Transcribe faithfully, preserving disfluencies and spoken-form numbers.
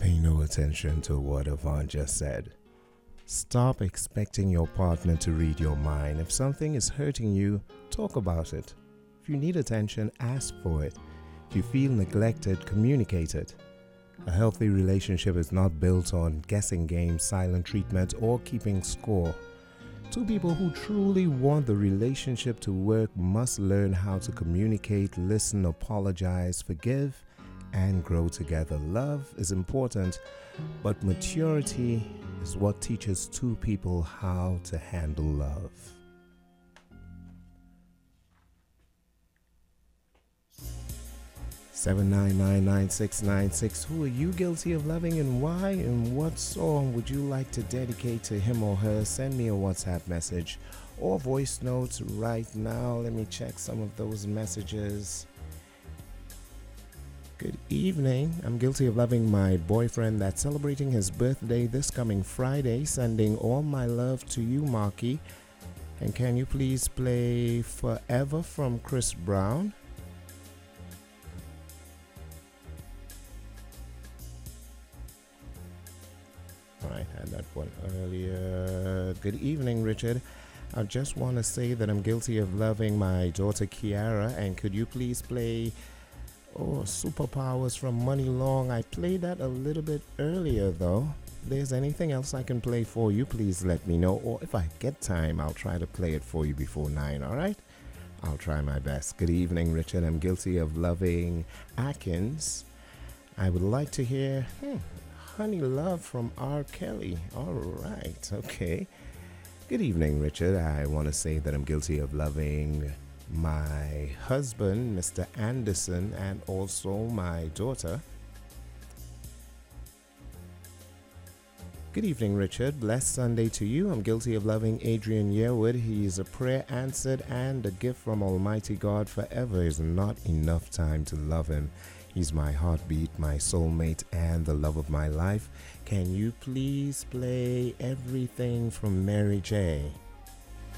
Pay no attention to what Yvonne just said. Stop expecting your partner to read your mind. If something is hurting you, talk about it. If you need attention, ask for it. If you feel neglected, communicate it. A healthy relationship is not built on guessing games, silent treatment, or keeping score. Two people who truly want the relationship to work must learn how to communicate, listen, apologize, forgive, and grow together. Love is important, but maturity is what teaches two people how to handle love. seven nine nine nine six nine six. Who are you guilty of loving and why? And what song would you like to dedicate to him or her? Send me a WhatsApp message or voice notes right now. Let me check some of those messages. Good evening. I'm guilty of loving my boyfriend that's celebrating his birthday this coming Friday. Sending all my love to you, Marky. And can you please play Forever from Chris Brown? I had that one earlier. Good evening, Richard. I just want to say that I'm guilty of loving my daughter Kiara, and could you please play oh Superpowers from Money Long? I played that a little bit earlier though. If there's anything else I can play for you, please let me know, or if I get time I'll try to play it for you before nine. All right, I'll try my best. Good evening, Richard. I'm guilty of loving Atkins. I would like to hear hmm, Honey Love from R. Kelly. All right, okay. Good evening, Richard. I want to say that I'm guilty of loving my husband, Mister Anderson, and also my daughter. Good evening, Richard. Blessed Sunday to you. I'm guilty of loving Adrian Yearwood. He is a prayer answered and a gift from Almighty God. Forever is not enough time to love him. He's my heartbeat, my soulmate, and the love of my life. Can you please play Everything from Mary J?